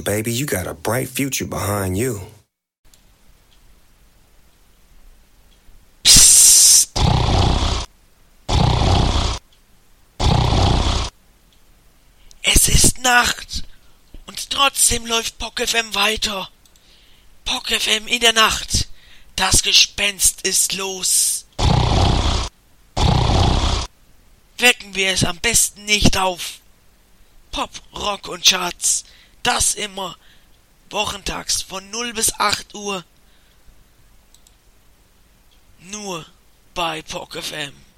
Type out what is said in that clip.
baby. You got a bright future behind you. Psst. Es ist Nacht und trotzdem läuft POC FM weiter. POC FM in der Nacht. Das Gespenst ist los. Wecken wir es am besten nicht auf. Pop, Rock und Charts. Das immer. Wochentags von 0 bis 8 Uhr. Nur bei POC FM.